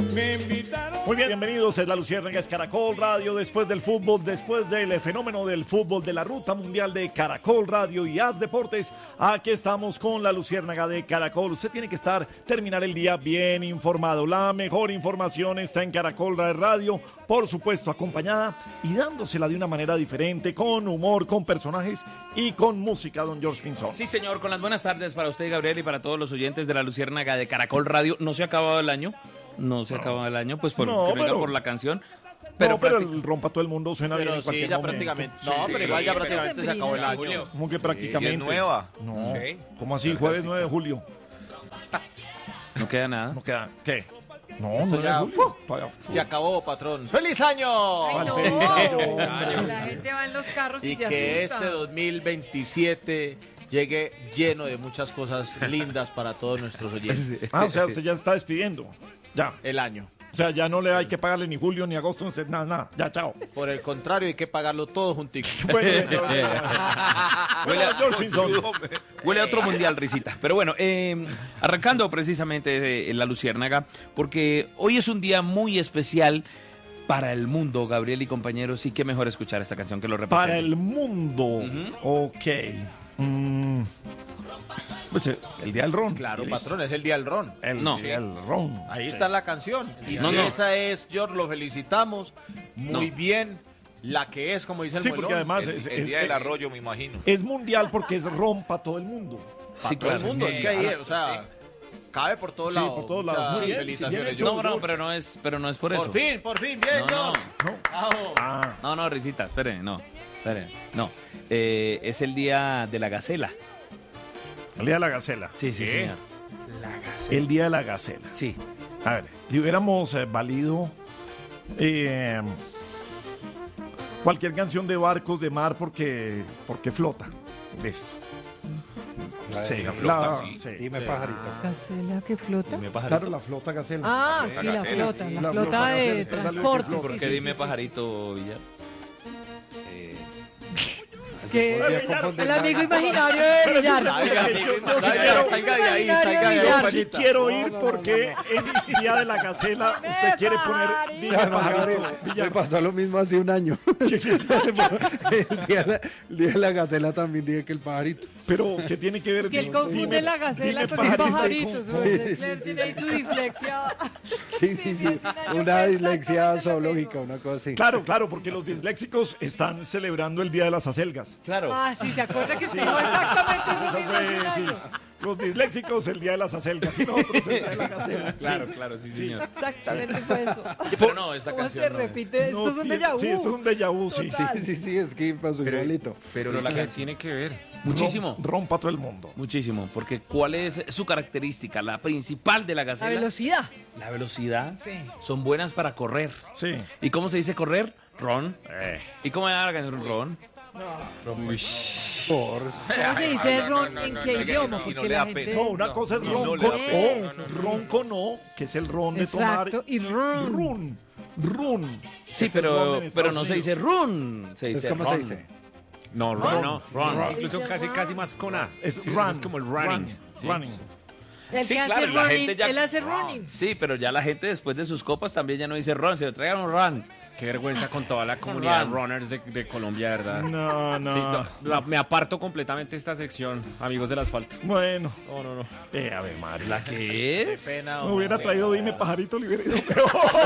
Muy bien, bienvenidos. Es La Luciérnaga, es Caracol Radio. Después del fútbol, después del fenómeno del fútbol, de la ruta mundial de Caracol Radio y Haz Deportes, aquí estamos con La Luciérnaga de Caracol. Usted tiene que terminar el día bien informado. La mejor información está en Caracol Radio, por supuesto, acompañada y dándosela de una manera diferente, con humor, con personajes y con música, don George Pinzón. Sí, señor, con las buenas tardes para usted, Gabriel, y para todos los oyentes de La Luciérnaga de Caracol Radio. No se ha acabado el año. No se acaba el año, pues por la canción. Pero el Rompa Todo el Mundo suena bien en cualquier momento. Prácticamente. No, sí, pero igual ya prácticamente se acabó el año. ¿Cómo que prácticamente? ¿Y es nueva? No. Sí. ¿Cómo así? Jueves 9 de julio. No queda nada. ¿No queda qué? No, eso ya se acabó, patrón. ¡Feliz año! Ay, no. ¡Feliz año! La gente va en los carros y se asusta. Que este 2027 llegue lleno de muchas cosas lindas para todos nuestros oyentes. O sea, usted ya está despidiendo. Ya. El año. O sea, ya no le hay que pagarle ni julio ni agosto, nada. Ya, chao. Por el contrario, hay que pagarlo todo juntico. Huele a otro mundial, risita. Pero bueno, arrancando precisamente de La Luciérnaga, porque hoy es un día muy especial para el mundo, Gabriel y compañeros, y qué mejor escuchar esta canción que lo representa. Para el mundo. Ok. Pues el día del ron. Claro, patrón, es el día del ron. El día del ron. Ahí está la canción. Y esa es, George, lo felicitamos. Muy bien. La que es, como dice el Porque además el día del arroyo, me imagino. Es mundial porque es ron para todo el mundo. Sí, todo el mundo. Es que ahí, o sea, cabe por todos lados. Por todos lados. Sí, felicitaciones. Pero no es por eso. Por fin, bien, George. No, risita, espere. No. Es el día de la gacela. El día de la gacela. Sí, señor. La gacela. El día de la gacela. Sí. A ver, si hubiéramos valido cualquier canción de barcos de mar porque flota. Listo. Sí. Dime pajarito. ¿Gacela que flota? Claro, la flota gacela. Ah, sí, la flota. La flota de transporte. ¿Por qué dime pajarito, Villar? Que el amigo imaginario de Villar. Yo sí quiero ir porque en el día de la gacela usted quiere poner dime pajarito. Me pasó lo mismo hace un año. El día de la gacela también dije que el pajarito. Pero, ¿qué tiene que ver? Que él confunde la gacela con el pajarito. Tiene su dislexia. Sí. Una dislexia zoológica, una cosa así. Claro, porque los disléxicos están celebrando el Día de las Acelgas. Claro. Ah, sí, ¿se acuerda que usted dijo exactamente eso mismo hace un año? Los disléxicos, el Día de las Acelgas. Y nosotros, el Día de la gacela. Claro, sí, señor. Exactamente fue eso. Pero no, esta ¿Cómo canción se repite? Esto es un déjà vu. Sí, esto es un déjà vu, sí. Sí, es que pasó igualito. Pero la canción tiene que ver. Muchísimo. Rompa todo el mundo. Muchísimo, porque ¿cuál es su característica? La principal de la gacela. La velocidad. La velocidad. Sí. Son buenas para correr. Sí. ¿Y cómo se dice correr? Ron. ¿Y cómo llama la canción? Ron. ¿Cómo se dice ron en qué idioma? Porque la gente... No, una cosa es ron con O, ron con O, que es el ron de tomar. Exacto, y rum. Run. Sí, pero no se dice run. Se dice ¿Cómo ron. se dice? No, ron. Incluso casi más con A. Es run. Es como el running. Running. El que hace claro, la running, gente ya... él hace running. Sí, pero ya la gente después de sus copas también ya no dice ron, se le traigan un run. Qué vergüenza con toda la comunidad de runners de Colombia, ¿verdad? No. Sí, me aparto completamente de esta sección, amigos del asfalto. Bueno. No. A ver, Mario. ¿La qué es? Qué pena. Me hubiera traído dime pajarito, le hubiera ido peor.